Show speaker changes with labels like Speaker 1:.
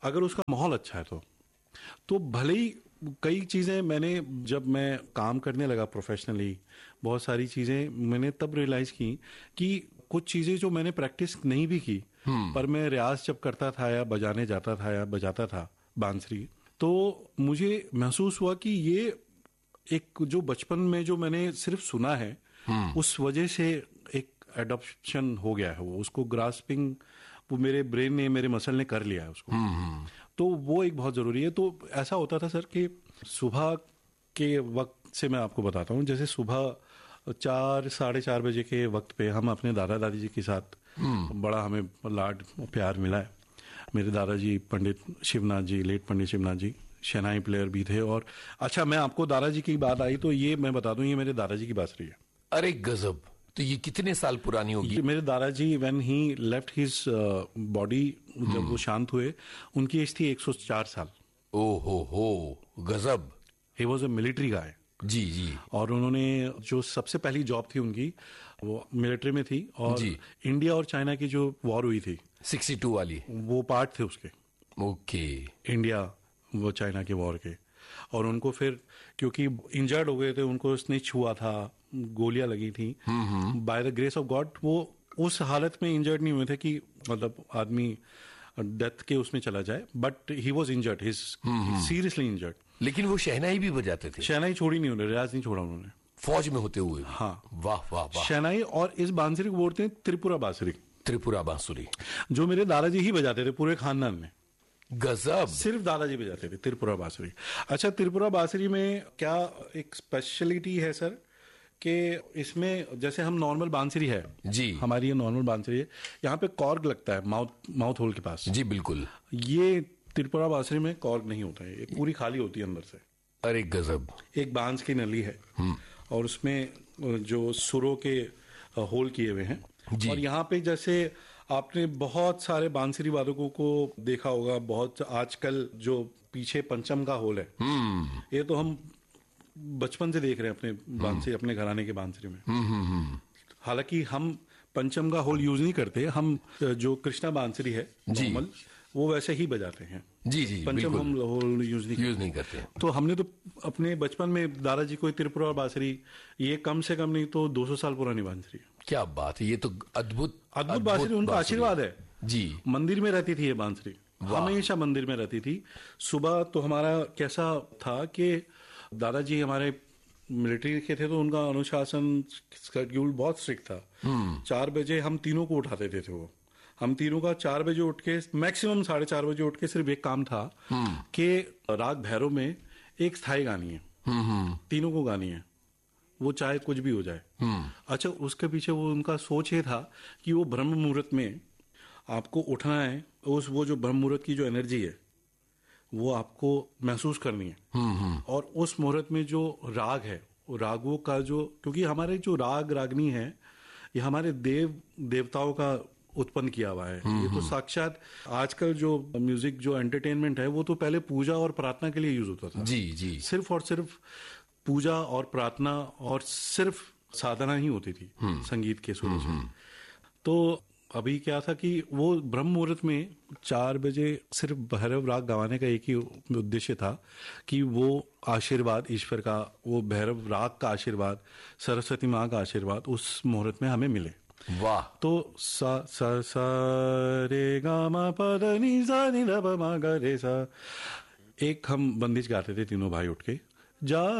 Speaker 1: अगर उसका माहौल अच्छा है तो भले ही कई चीज़ें मैंने, जब मैं काम करने लगा प्रोफेशनली, बहुत सारी चीज़ें मैंने तब रियलाइज़ की कि कुछ चीज़ें जो मैंने प्रैक्टिस नहीं भी की, पर मैं रियाज जब करता था या बजाने जाता था या बजाता था बांसुरी, तो मुझे महसूस हुआ कि ये एक जो बचपन में जो मैंने सिर्फ सुना है, उस वजह से एक एडॉप्शन हो गया है, वो उसको ग्रास्पिंग वो मेरे ब्रेन ने, मेरे मसल ने कर लिया है उसको। तो वो एक बहुत ज़रूरी है। तो ऐसा होता था सर कि सुबह के वक्त से मैं आपको बताता हूँ, जैसे सुबह 4 साढ़े 4 बजे के वक्त पे हम अपने दादा दादी जी के साथ, बड़ा हमें लाड प्यार मिला है। मेरे दादाजी पंडित शिवनाथ जी, लेट पंडित शिवनाथ जी शहनाई प्लेयर भी थे। और अच्छा, मैं आपको दादाजी की बात आई तो ये मैं बता दूं, ये मेरे दादाजी की बांसुरी है।
Speaker 2: अरे गजब! तो ये कितने साल पुरानी होगी?
Speaker 1: मेरे दादाजी when he left his body, जब वो शांत हुए, उनकी एज थी 104 साल।
Speaker 2: ओ हो, गजब!
Speaker 1: ही वॉज अ मिलिट्री गाय।
Speaker 2: जी जी।
Speaker 1: और उन्होंने जो सबसे पहली जॉब थी उनकी, वो मिलिट्री में थी। और
Speaker 2: जी।
Speaker 1: इंडिया और चाइना की जो वॉर हुई थी
Speaker 2: 62 वाली,
Speaker 1: वो पार्ट थे उसके।
Speaker 2: ओके।
Speaker 1: इंडिया वो चाइना के वॉर के। और उनको फिर क्योंकि इंजर्ड हो गए थे, उनको स्निच हुआ था, गोलियां लगी थी, by the grace of God वो उस हालत में इंजर्ड नहीं हुए थे कि मतलब आदमी डेथ के उसमें चला जाए, but he was injured, he seriously injured.
Speaker 2: लेकिन वो शहनाई भी बजाते थे?
Speaker 1: शहनाई छोड़ी नहीं उन्होंने, रियाज नहीं छोड़ा उन्होंने,
Speaker 2: फौज में होते हुए।
Speaker 1: हाँ।
Speaker 2: वाह वाह वाह।
Speaker 1: शहनाई, और इस बांसुरी को बोलते हैं त्रिपुरा बांसुरी।
Speaker 2: त्रिपुरा बांसुरी,
Speaker 1: जो मेरे दादाजी ही बजाते थे पूरे खानदान में।
Speaker 2: गजब!
Speaker 1: सिर्फ दादाजी बजाते थे त्रिपुरा बांसुरी। अच्छा, त्रिपुरा बांसुरी में क्या एक स्पेशलिटी है सर, कि इसमें जैसे हम नॉर्मल बांसुरी है
Speaker 2: जी,
Speaker 1: हमारी ये नॉर्मल बांसुरी है, यहाँ पे कॉर्ग लगता है माउथ होल के पास।
Speaker 2: जी बिल्कुल।
Speaker 1: ये त्रिपुरा बांसुरी में कॉर्ग नहीं होता है, ये पूरी खाली होती है अंदर से।
Speaker 2: अरे गजब!
Speaker 1: एक बांस की नली है और उसमें जो सुरों के होल किए हुए हैं। और यहाँ पे जैसे आपने बहुत सारे बांसुरी वादकों को देखा होगा, बहुत आजकल जो पीछे पंचम का होल है, ये तो हम बचपन से देख रहे हैं अपने बांसुरी, अपने घराने के बांसुरी में। हालांकि हम पंचम का होल यूज नहीं करते, हम जो कृष्णा बांसुरी है नॉर्मल, वो वैसे ही बजाते हैं।
Speaker 2: जी जी,
Speaker 1: पंचम हम होल यूज नहीं करते। तो हमने तो अपने बचपन में दादाजी को त्रिपुरा बांसुरी, ये कम से कम नहीं तो 200 साल पुरानी बांसुरी।
Speaker 2: क्या बात है, ये तो अद्भुत
Speaker 1: बांसुरी, उनका आशीर्वाद है
Speaker 2: जी।
Speaker 1: मंदिर में रहती थी ये बांसुरी, हमेशा मंदिर में रहती थी। सुबह तो हमारा कैसा था कि दादाजी हमारे मिलिट्री के थे, तो उनका अनुशासन शेड्यूल बहुत स्ट्रिक्ट था। 4 बजे हम तीनों को उठाते थे वो, हम तीनों का 4 बजे उठ के, मैक्सिमम 4:30 बजे उठ के सिर्फ एक काम था कि राग भैरव में एक स्थाई गानी है, तीनों को गानी है, वो चाहे कुछ भी हो जाए। अच्छा, उसके पीछे वो उनका सोच ये था कि वो ब्रह्म मुहूर्त में आपको उठना है, वो जो ब्रह्म मुहूर्त की जो एनर्जी है वो आपको महसूस करनी है। और उस मुहूर्त में जो राग है, वो रागों का जो, क्योंकि हमारे जो राग रागनी है ये हमारे देवताओं का उत्पन्न किया हुआ है। ये तो साक्षात आजकल जो म्यूजिक जो एंटरटेनमेंट है, वो तो पहले पूजा और प्रार्थना के लिए यूज होता था।
Speaker 2: जी जी।
Speaker 1: सिर्फ और सिर्फ पूजा और प्रार्थना और सिर्फ साधना ही होती थी संगीत के सुरों से। तो अभी क्या था कि वो ब्रह्म मुहूर्त में 4 बजे सिर्फ भैरव राग गवाने का एक ही उद्देश्य था कि वो आशीर्वाद ईश्वर का, वो भैरव राग का आशीर्वाद, सरस्वती माँ का आशीर्वाद उस मुहूर्त में हमें मिले।
Speaker 2: वाह!
Speaker 1: तो सा रे गा मा प ध नि सा नि ध प मा ग रे सा, एक हम बंदिश गाते थे तीनों भाई उठ के, जा